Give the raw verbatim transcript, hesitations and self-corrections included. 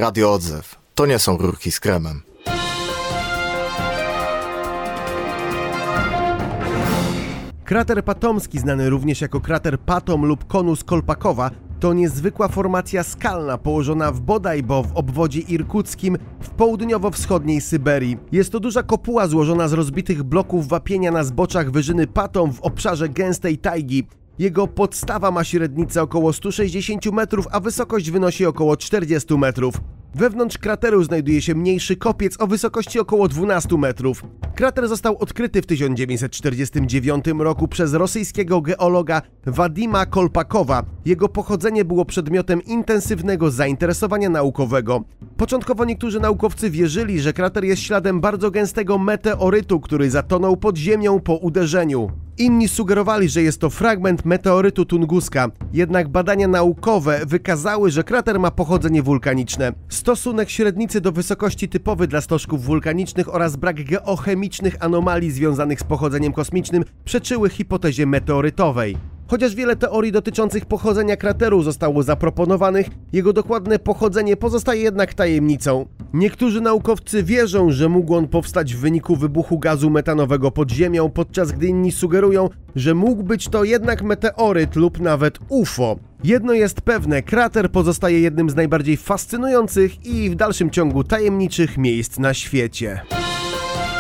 Radio Odzew. To nie są rurki z kremem. Krater Patomski, znany również jako krater Patom lub konus Kolpakowa, to niezwykła formacja skalna położona w Bodajbo w obwodzie irkuckim w południowo-wschodniej Syberii. Jest to duża kopuła złożona z rozbitych bloków wapienia na zboczach wyżyny Patom w obszarze gęstej tajgi. Jego podstawa ma średnicę około sto sześćdziesiąt metrów, a wysokość wynosi około czterdzieści metrów. Wewnątrz krateru znajduje się mniejszy kopiec o wysokości około dwunastu metrów. Krater został odkryty w tysiąc dziewięćset czterdziestym dziewiątym roku przez rosyjskiego geologa Wadima Kolpakowa. Jego pochodzenie było przedmiotem intensywnego zainteresowania naukowego. Początkowo niektórzy naukowcy wierzyli, że krater jest śladem bardzo gęstego meteorytu, który zatonął pod ziemią po uderzeniu. Inni sugerowali, że jest to fragment meteorytu Tunguska, jednak badania naukowe wykazały, że krater ma pochodzenie wulkaniczne. Stosunek średnicy do wysokości typowy dla stożków wulkanicznych oraz brak geochemicznych anomalii związanych z pochodzeniem kosmicznym przeczyły hipotezie meteorytowej. Chociaż wiele teorii dotyczących pochodzenia krateru zostało zaproponowanych, jego dokładne pochodzenie pozostaje jednak tajemnicą. Niektórzy naukowcy wierzą, że mógł on powstać w wyniku wybuchu gazu metanowego pod ziemią, podczas gdy inni sugerują, że mógł być to jednak meteoryt lub nawet U F O. Jedno jest pewne, krater pozostaje jednym z najbardziej fascynujących i w dalszym ciągu tajemniczych miejsc na świecie.